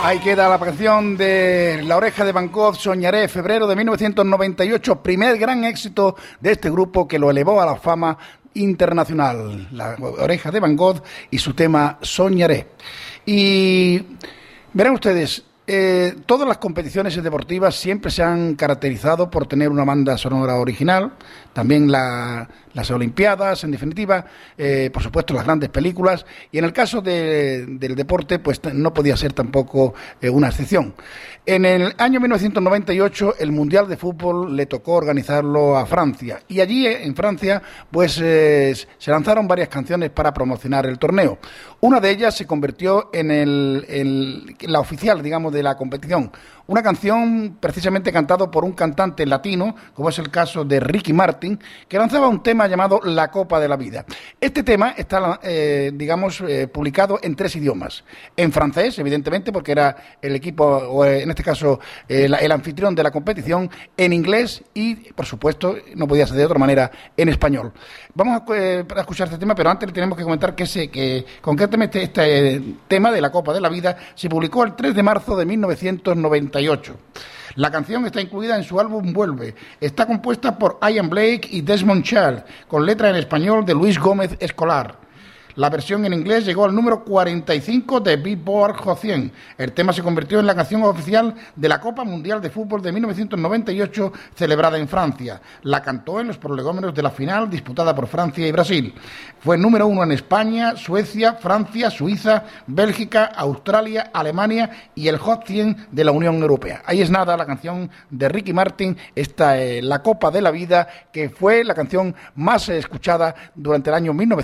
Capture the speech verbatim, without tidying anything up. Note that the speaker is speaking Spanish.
Ahí queda la canción de La Oreja de Van Gogh, Soñaré, febrero de mil novecientos noventa y ocho, primer gran éxito de este grupo que lo elevó a la fama internacional. La Oreja de Van Gogh y su tema Soñaré. Y verán ustedes, eh, todas las competiciones deportivas siempre se han caracterizado por tener una banda sonora original, también la, las Olimpiadas, en definitiva, eh, por supuesto las grandes películas, y en el caso de, del deporte, pues no podía ser tampoco eh, una excepción. En el año mil novecientos noventa y ocho, el Mundial de Fútbol le tocó organizarlo a Francia, y allí en Francia, pues eh, se lanzaron varias canciones para promocionar el torneo. Una de ellas se convirtió en, el, en la oficial, digamos, de la competición. Una canción precisamente cantada por un cantante latino, como es el caso de Ricky Martin, que lanzaba un tema llamado La Copa de la Vida. Este tema está, eh, digamos, eh, publicado en tres idiomas. En francés, evidentemente, porque era el equipo, o en este caso, eh, la, el anfitrión de la competición, en inglés y, por supuesto, no podía ser de otra manera, en español. Vamos a, eh, a escuchar este tema, pero antes le tenemos que comentar que, se, que concretamente este eh, tema de La Copa de la Vida se publicó el tres de marzo de mil novecientos noventa y ocho. La canción está incluida en su álbum Vuelve. Está compuesta por Ian Blake y Desmond Child, con letra en español de Luis Gómez Escolar. La versión en inglés llegó al número cuarenta y cinco de Billboard Hot cien. El tema se convirtió en la canción oficial de la Copa Mundial de Fútbol de mil novecientos noventa y ocho, celebrada en Francia. La cantó en los prolegómenos de la final disputada por Francia y Brasil. Fue número uno en España, Suecia, Francia, Suiza, Bélgica, Australia, Alemania y el Hot cien de la Unión Europea. Ahí es nada, la canción de Ricky Martin, esta eh, La Copa de la Vida, que fue la canción más escuchada durante el año mil novecientos